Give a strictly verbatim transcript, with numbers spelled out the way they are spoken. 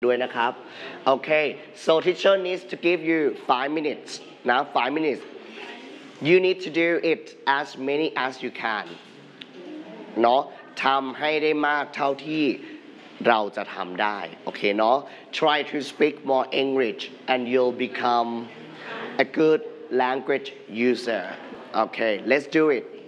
ด้วยนะครับ Okay so teacher needs to give you five minutes นะ five minutes you need to do it as many as you can เนาะทำให้ได้มากเท่าที่เราจะทำได้โอเคเนาะ try to speak more English and you'll become a good language user okay let's do it